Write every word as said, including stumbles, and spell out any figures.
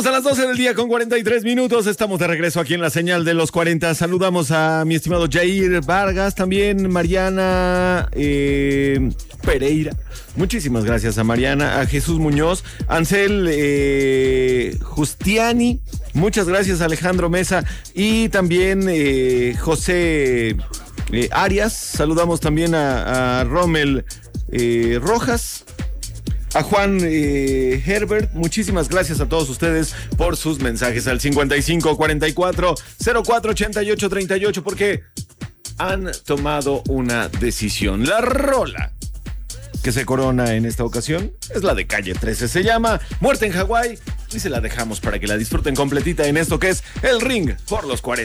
A las doce del día con cuarenta y tres minutos, estamos de regreso aquí en la señal de los cuarenta. Saludamos a mi estimado Jair Vargas, también Mariana eh, Pereira. Muchísimas gracias a Mariana, a Jesús Muñoz, Ansel eh, Justiani. Muchas gracias a Alejandro Mesa y también eh, José eh, Arias. Saludamos también a, a Rommel eh, Rojas. A Juan eh, Herbert, muchísimas gracias a todos ustedes por sus mensajes al cincuenta y cinco cuarenta y cuatro cero cuatro ochenta y ocho treinta y ocho porque han tomado una decisión. La rola que se corona en esta ocasión es la de Calle trece. Se llama Muerte en Hawái y se la dejamos para que la disfruten completita en esto que es El Ring por los cuarenta.